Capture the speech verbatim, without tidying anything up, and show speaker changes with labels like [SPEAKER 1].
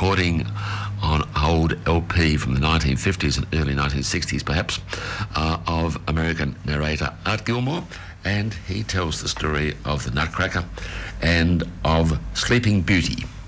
[SPEAKER 1] recording on old L P from the nineteen fifties and early nineteen sixties perhaps, uh, of American narrator Art Gilmore, and he tells the story of the Nutcracker and of Sleeping Beauty.